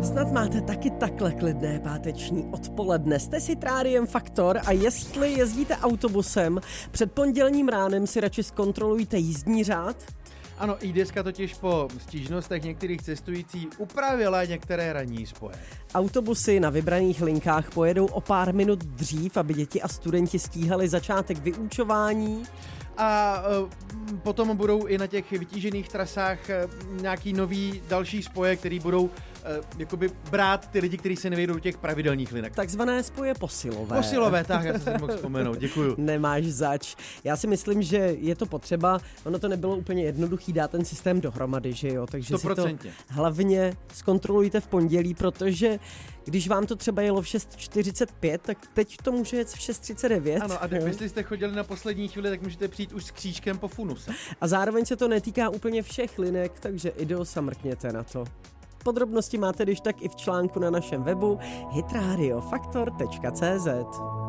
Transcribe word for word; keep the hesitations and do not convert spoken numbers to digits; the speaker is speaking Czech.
Snad máte taky takhle klidné páteční odpoledne. Jste si Rádiem Faktor a jestli jezdíte autobusem, před pondělním ránem si radši zkontrolujte jízdní řád. Ano, í dé eska totiž po stížnostech některých cestujících upravila některé ranní spoje. Autobusy na vybraných linkách pojedou o pár minut dřív, aby děti a studenti stíhali začátek vyučování. A e, potom budou i na těch vytížených trasách e, nějaký nový další spoje, který budou e, jakoby brát ty lidi, kteří se nevejdou do těch pravidelných linek. Takzvané spoje posilové. Posilové, tak, já jsem si mohl vzpomenout, děkuju. Nemáš zač. Já si myslím, že je to potřeba, ono to nebylo úplně jednoduchý dát ten systém dohromady, že jo, takže sto procent. si to hlavně zkontrolujte v pondělí, protože když vám to třeba jelo v šest čtyřicet pět, tak teď to může jet v šest třicet devět. Ano, a jestli jste chodili na poslední chvíli, tak můžete přijít už s křížkem po funuse. A zároveň se to netýká úplně všech linek, takže ideo mrkněte na to. Podrobnosti máte když tak i v článku na našem webu hit radio faktor tečka cé zet.